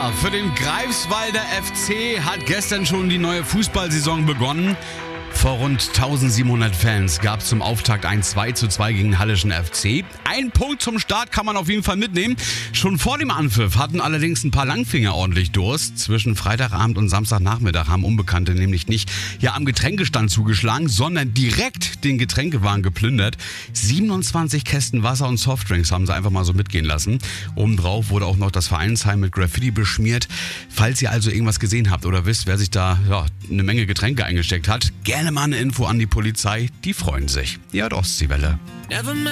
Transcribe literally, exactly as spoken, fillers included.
Ja, für den Greifswalder F C hat gestern schon die neue Fußballsaison begonnen. Vor rund eintausendsiebenhundert Fans gab es zum Auftakt ein zwei zu zwei gegen den Hallischen F C. Ein Punkt zum Start kann man auf jeden Fall mitnehmen. Schon vor dem Anpfiff hatten allerdings ein paar Langfinger ordentlich Durst. Zwischen Freitagabend und Samstagnachmittag haben Unbekannte nämlich nicht ja am Getränkestand zugeschlagen, sondern direkt den Getränkewagen geplündert. siebenundzwanzig Kästen Wasser und Softdrinks haben sie einfach mal so mitgehen lassen. Obendrauf wurde auch noch das Vereinsheim mit Graffiti beschmiert. Falls ihr also irgendwas gesehen habt oder wisst, wer sich da ja, eine Menge Getränke eingesteckt hat, gerne mal eine Info an die Polizei, die freuen sich. Ja, Ostseewelle.